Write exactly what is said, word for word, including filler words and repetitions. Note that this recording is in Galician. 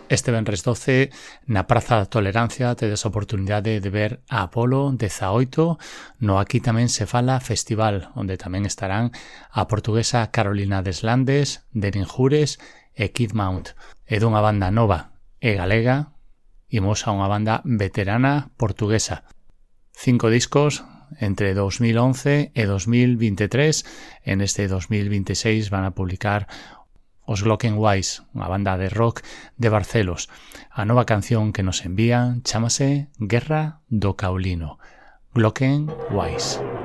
Este venres doce, na Praza da Tolerancia, tedes a oportunidade de ver a Apolo dezaoito, no Aquí Tamén Se Fala Festival, onde tamén estarán a portuguesa Carolina Deslandes, Derin Jures e Kid Mount. É dunha banda nova e galega, imos a unha banda veterana portuguesa. Cinco discos entre dos mil once e dos mil veintitrés, en este dos mil veintiséis van a publicar os Glockenwise, unha banda de rock de Barcelos. A nova canción que nos envían chámase Guerra do Caulino. Glockenwise.